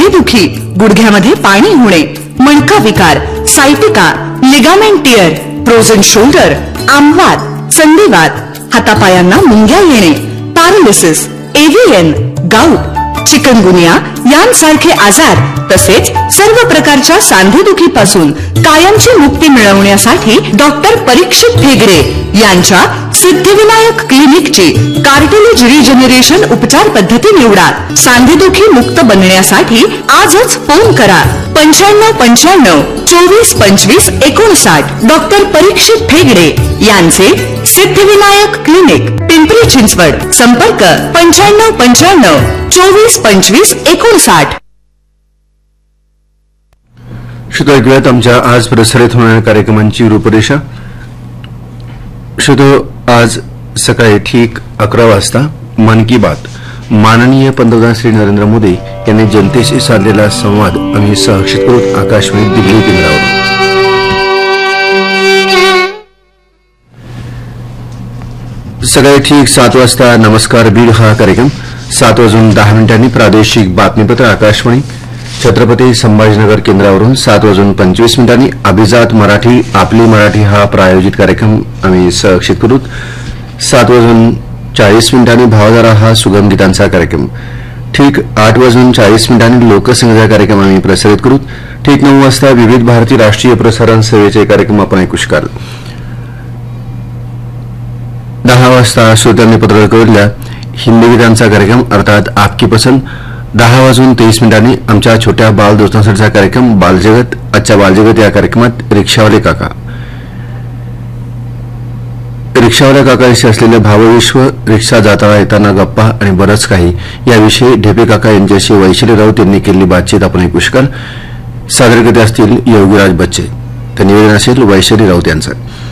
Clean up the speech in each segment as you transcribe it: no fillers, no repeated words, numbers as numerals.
सांधेदुखी, गुडघ्यामध्ये पाणी होणे, मणका विकार, sciatica, ligament tier, frozen shoulder, आमवात, संधिवात, हातापायांना मुंग्या येणे, पॅरालिसिस, एव्हीएन, गाऊट, चिकनगुनिया यांसारखे आजार तसेच सर्व प्रकारच्या सांधेदुखीपासून कायमची मुक्ती मिळवण्यासाठी डॉक्टर परीक्षित भेगडे यांच्या सिद्धिविनायक क्लिनिकची कार्टिलेज रिजनरेशन उपचार पद्धती निवडा. सांधेदुखी मुक्त बनण्यासाठी आजच फोन करा 9595 24 25 59. डॉक्टर परीक्षित भेगडे यांचे सिद्धिविनायक क्लिनिक, पिंपरी चिंचवड. संपर्क 9595 24 25 59. श्रोतो, ऐकूयात आमच्या आज प्रसारित होणाऱ्या कार्यक्रमांची रूपरेषा. श्रोतो, आज सकाळी ठीक 11 वाजता मन की बात, माननीय पंतप्रधान श्री नरेंद्र मोदी यांनी जनतेशी साधलेला संवाद आम्ही सहक्षित करू आकाशवाणी दिल्ली केंद्रावर. सकाळी ठीक 7 वाजता नमस्कार बीड हा कार्यक्रम, 7:10 प्रादेशिक बातमीपत्र आकाशवाणी छत्रपती संभाजीनगर केंद्रावरून, 7:25 अभिजात मराठी आपली मराठी हा प्रायोजित कार्यक्रम आम्ही सहक्षित करू. 7:40 भावधारा हा सुगमगीतांचा कार्यक्रम. ठीक 8:40 लोकसंगीता कार्यक्रम आम्ही प्रसारित करू. ठीक 9 वाजता विविध भारती राष्ट्रीय प्रसारण सेवेचे कार्यक्रम आपण ऐकू शकाल. 10 वाजता श्रोत्यांनी पत्र कळवल्या हिंदी गीतांचा कार्यक्रम अर्थात आपकी पसंद. 10:23 आमच्या छोट्या बालदोस्तांसाठीचा कार्यक्रम बालजगत. आजच्या बालजगत या कार्यक्रमात रिक्षावाले काका, रिक्षावाल्या काकांशी असलेले भावविश्व, रिक्षा जाताना येताना गप्पा आणि बरंच काही याविषयी ढेपे काका यांच्याशी वैशाली राऊत यांनी केलेली बातचीत आपण ऐकू शकाल. सादरकर्ते असतील योगीराज बच्चे, तर निवेदन असेल वैशाली राऊत यांचं.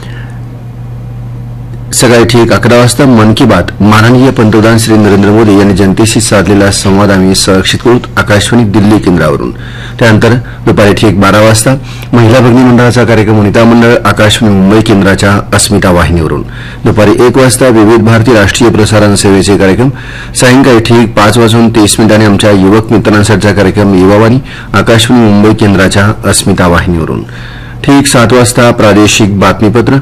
सकाळी ठीक 11 वाजता मन की बात, माननीय पंतप्रधान श्री नरेंद्र मोदी यांनी जनतेशी साधलेला संवाद आम्ही सहक्षित करू आकाशवाणी दिल्ली केंद्रावरून. त्यानंतर दुपारी ठीक 12 वाजता महिला भगिनी मंडळाचा कार्यक्रम वनिता मंडळ आकाशवाणी मुंबई केंद्राच्या अस्मिता वाहिनीवरून. दुपारी 1 वाजता विविध भारती राष्ट्रीय प्रसारण सेवेचे कार्यक्रम. सायंकाळी ठीक 5:30 आमच्या युवक मित्रांसाठीचा कार्यक्रम युवावाणी आकाशवाणी मुंबई केंद्राच्या अस्मिता वाहिनीवरून. ठीक 7 वाजता प्रादेशिक बातमीपत्र.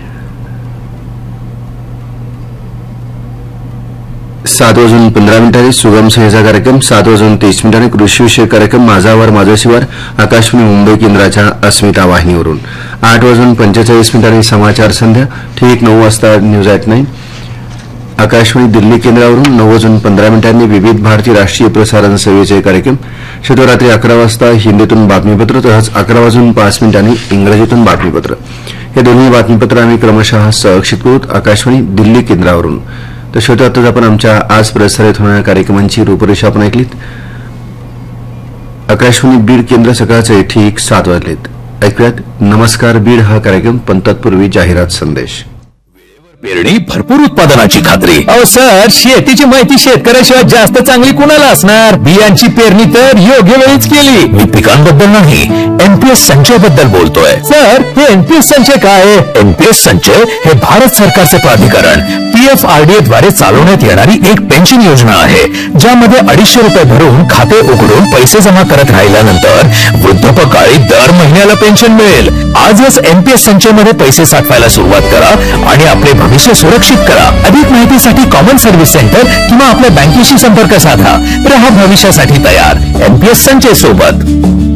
7:15 सुगम संहिता कार्यक्रम. 7:30 कृषीविषयक कार्यक्रम माझा वार माझा शिवार आकाशवाणी मुंबई केंद्राच्या अस्मिता वाहिनीवरून. 8:45 समाचार संध्या. ठीक 9 वाजता न्यूज ॲट 9 आकाशवाणी दिल्ली केंद्रावरून. 9:15 विविध भारती राष्ट्रीय प्रसारण सेवेचे कार्यक्रम. शेवटी रात्री 11 वाजता हिंदीतून बातमीपत्र तसंच 11:05 इंग्रजीतून बातमीपत्र. हे दोन्ही बातमीपत्र आम्ही क्रमशः सहक्षित करू आकाशवाणी दिल्ली केंद्रावरून. तर शेवटी आताच आपण आमच्या आज प्रसारित होणाऱ्या कार्यक्रमांची रूपरेषा आपण ऐकलीत. आकाशवाणी बीड केंद्र सकाळचे ठीक 7 वाजलेत. ऐकूयात नमस्कार बीड हा कार्यक्रम, पण तत्पूर्वी जाहिरात संदेश. पेरणी भरपूर उत्पादनाची खात्री. अहो सर, शेतीची माहिती शेतकऱ्याशिवाय जास्त चांगली कुणाला असणार. बियांची पेरणी तर योग्य वेळीच केली. मी पिकांबद्दल नाही, एनपीएस संचय बद्दल बोलतोय. सर, हे एनपीएस संचय काय आहे? एनपीएस संचय हे भारत सरकारचे प्राधिकरण पीएफआरडीए द्वारे चालवण्यात येणारी एक पेन्शन योजना आहे, ज्यामध्ये 250 रुपये भरून खाते उघडून पैसे जमा करत राहिल्यानंतर वृद्धापकाळी दर महिन्याला पेन्शन मिळेल. आजच एनपीएस संचय मध्ये पैसे साठवायला सुरुवात करा आणि आपले भविष्य सुरक्षित करा. अधिक माहितीसाठी कॉमन सर्व्हिस सेंटर किंवा आपल्या बँकेशी संपर्क साधा. रहा भविष्यासाठी तयार एनपीएस संचय सोबत.